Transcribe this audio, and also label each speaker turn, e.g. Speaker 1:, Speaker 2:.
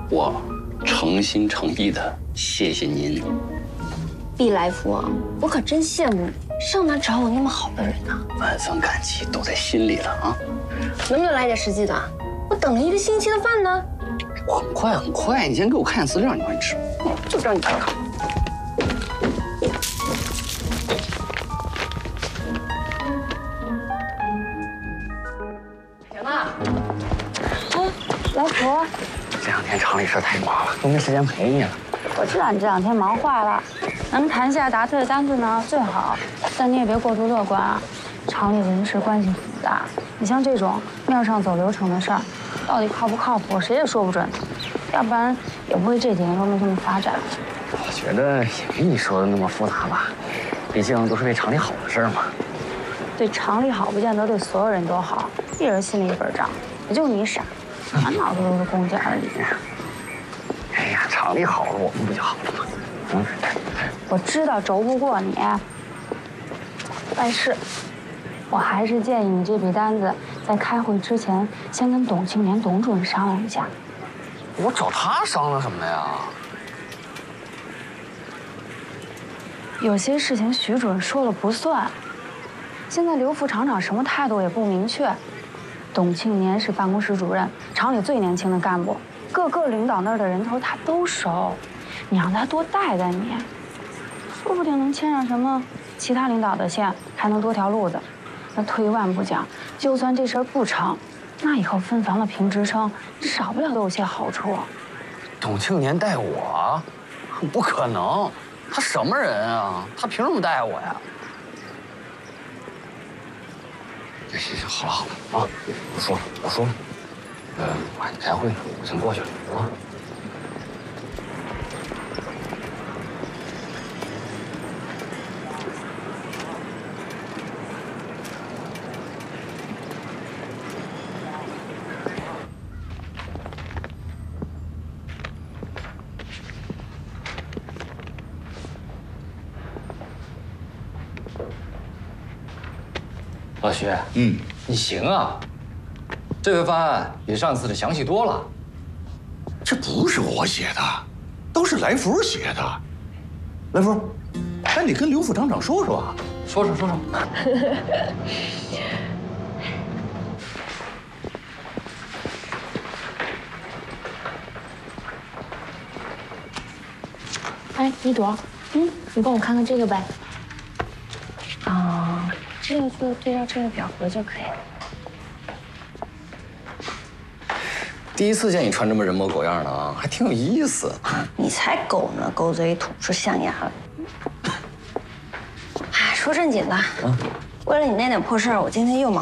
Speaker 1: 我诚心诚意的谢谢您。
Speaker 2: 毕来福，我可真羡慕你，上哪找我那么好的人呢？
Speaker 1: 万分感激，都在心里了啊！
Speaker 2: 能不能来点实际的？我等了1个星期的饭呢。
Speaker 1: 很快很快，你先给我看下资料，你快吃。
Speaker 2: 就让你看看。行了。
Speaker 3: 来福，
Speaker 1: 这2天厂里事太忙了，都没时间陪你了。
Speaker 3: 我知道你这2天忙坏了，能谈下达特的单子呢最好，但你也别过度乐观啊。厂里人事关系复杂，你像这种面上走流程的事儿，到底靠不靠谱，谁也说不准。要不然也不会这几年都能这么发展。
Speaker 1: 我觉得也没你说的那么复杂吧，毕竟都是为厂里好的事儿嘛。
Speaker 3: 对厂里好，不见得对所有人都好，一人心里一本账。也就你傻，满脑子都是公家而已。
Speaker 1: 哎呀，厂里好了，我们不就好了吗？
Speaker 3: 我知道轴不过你，但是，我还是建议你这笔单子在开会之前先跟董庆年董主任商量一下。
Speaker 1: 我找他商量什么呀？
Speaker 3: 有些事情徐主任说了不算。现在刘副厂长什么态度也不明确，董庆年是办公室主任，厂里最年轻的干部，各个领导那儿的人头他都熟。你让他多带带你，说不定能牵上什么其他领导的线，还能多条路子。那退一万步讲，就算这事儿不成，那以后分房了评职称，少不了都有些好处。
Speaker 1: 董庆年带我？不可能，他什么人啊？他凭什么带我呀？行，好了啊，不说了，我还得开会呢，我先过去了啊。
Speaker 4: 老徐，你行啊，这回方案比上次的详细多了。
Speaker 5: 这不是我写的，都是来福写的。来福，那你跟刘副厂长说说啊。
Speaker 4: 说。
Speaker 2: 哎，一朵，你帮我看看这个呗。这个就对照这个表格就可以了。
Speaker 4: 第一次见你穿这么人模狗样的啊，还挺有意思。
Speaker 2: 你才狗呢，狗嘴吐出象牙来。哎，说正经的，为了你那点破事儿，我今天又忙。